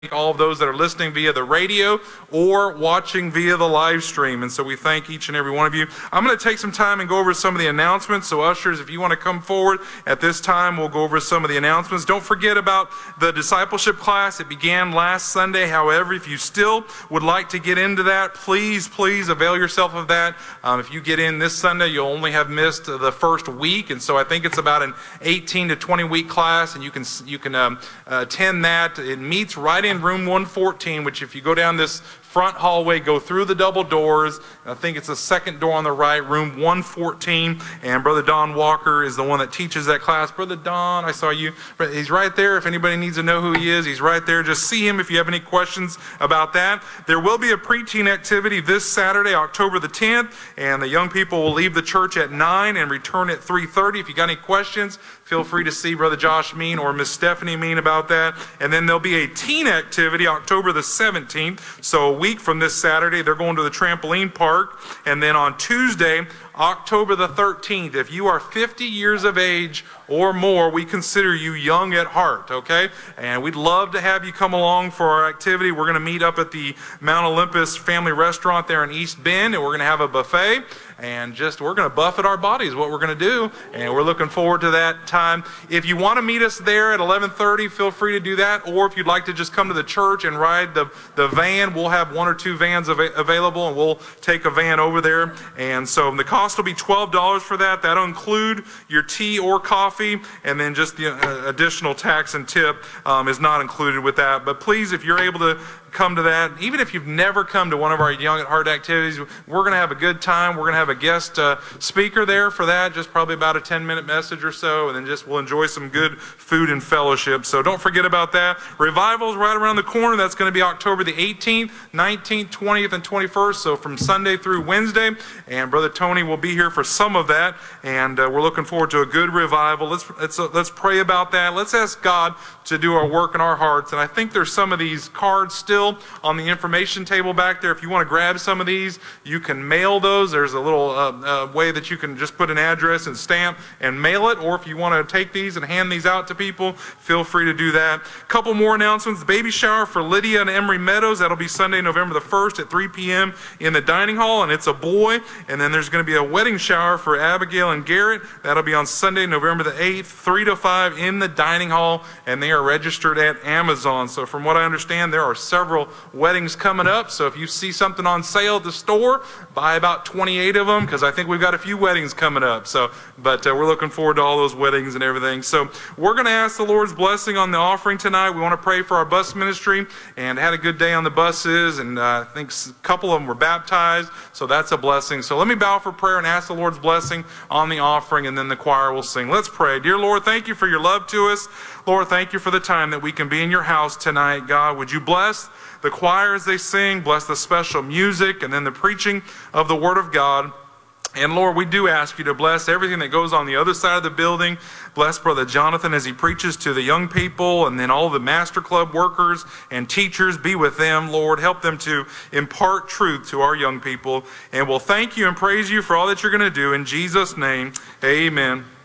all of those that are listening via the radio or watching via the live stream. And so we thank each and every one of you. I'm going to take some time and go over some of the announcements. So ushers, if you want to come forward at this time, we'll go over some of the announcements. Don't forget about the discipleship class. It began last Sunday. However, if you still would like to get into that, please avail yourself of that. If you get in this Sunday, you'll only have missed the first week. And so I think it's about an 18 to 20 week class, and you can attend that. It meets right in room 114, which if you go down this front hallway, go through the double doors. I think it's the second door on the right, room 114. And Brother Don Walker is the one that teaches that class. Brother Don, I saw you. He's right there. If anybody needs to know who he is, he's right there. Just see him if you have any questions about that. There will be a preteen activity this Saturday, October the 10th. And the young people will leave the church at 9 and return at 3:30. If you got any questions, feel free to see Brother Josh Mean or Miss Stephanie Mean about that. And then there'll be a teen activity October the 17th. So a week from this Saturday, they're going to the trampoline park. And then on Tuesday, October the 13th, if you are 50 years of age or more, we consider you young at heart, okay? And we'd love to have you come along for our activity. We're going to meet up at the Mount Olympus Family Restaurant there in East Bend, and we're going to have a buffet. And we're going to buffet our bodies, what we're going to do. And we're looking forward to that time. If you want to meet us there at 11:30, feel free to do that. Or if you'd like to just come to the church and ride the van, we'll have 1 or 2 vans available, and we'll take a van over there. And so the cost will be $12 for that. That'll include your tea or coffee, and then just the additional tax and tip is not included with that. But please, if you're able to come to that. Even if you've never come to one of our Young at Heart activities, we're going to have a good time. We're going to have a guest speaker there for that, just probably about a 10-minute message or so, and then we'll enjoy some good food and fellowship. So don't forget about that. Revival's right around the corner. That's going to be October the 18th, 19th, 20th, and 21st, so from Sunday through Wednesday. And Brother Tony will be here for some of that, and we're looking forward to a good revival. Let's pray about that. Let's ask God to do our work in our hearts. And I think there's some of these cards still on the information table back there. If you want to grab some of these, you can mail those. There's a little way that you can just put an address and stamp and mail it. Or if you want to take these and hand these out to people, feel free to do that. A couple more announcements. The baby shower for Lydia and Emery Meadows. That'll be Sunday, November the 1st at 3 p.m. in the dining hall, and it's a boy. And then there's going to be a wedding shower for Abigail and Garrett. That'll be on Sunday, November the 8th, 3 to 5 in the dining hall, and they are registered at Amazon. So from what I understand, there are several weddings coming up. So if you see something on sale at the store, buy about 28 of them, because I think we've got a few weddings coming up. But we're looking forward to all those weddings and everything. So we're going to ask the Lord's blessing on the offering tonight. We want to pray for our bus ministry, and had a good day on the buses, and I think a couple of them were baptized, so that's a blessing. So let me bow for prayer and ask the Lord's blessing on the offering, and then the choir will sing. Let's pray. Dear Lord, thank you for your love to us. Lord, thank you for the time that we can be in your house tonight. God, would you bless the choir as they sing, bless the special music, and then the preaching of the Word of God. And Lord, we do ask you to bless everything that goes on the other side of the building. Bless Brother Jonathan as he preaches to the young people, and then all the Master Club workers and teachers. Be with them, Lord. Help them to impart truth to our young people. And we'll thank you and praise you for all that you're going to do. In Jesus' name, amen.